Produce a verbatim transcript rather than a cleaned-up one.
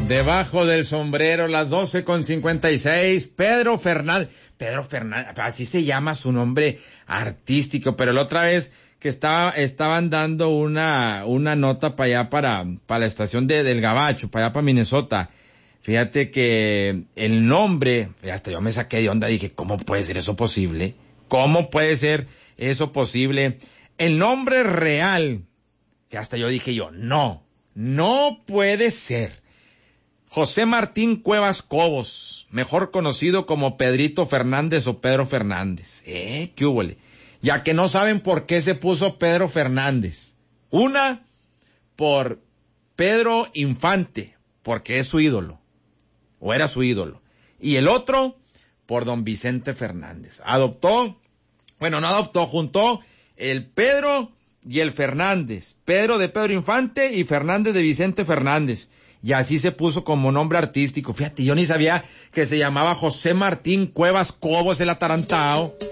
Debajo del sombrero, las doce con cincuenta y seis, Pedro Fernández. Pedro Fernández, así se llama su nombre artístico, pero la otra vez que estaba, estaban dando una, una nota para allá, para, para la estación de, del Gabacho, para allá para Minnesota. Fíjate que el nombre, hasta yo me saqué de onda, dije, ¿cómo puede ser eso posible? ¿Cómo puede ser eso posible? El nombre real, que hasta yo dije yo, no, no puede ser. José Martín Cuevas Cobos, mejor conocido como Pedrito Fernández o Pedro Fernández. ¿Eh? ¿Qué húbole? Ya que no saben por qué se puso Pedro Fernández. Una, por Pedro Infante, porque es su ídolo, o era su ídolo. Y el otro, por don Vicente Fernández. Adoptó, bueno, no adoptó, juntó el Pedro y el Fernández. Pedro de Pedro Infante y Fernández de Vicente Fernández. Y así se puso como nombre artístico. Fíjate, yo ni sabía que se llamaba José Martín Cuevas Cobos el atarantado.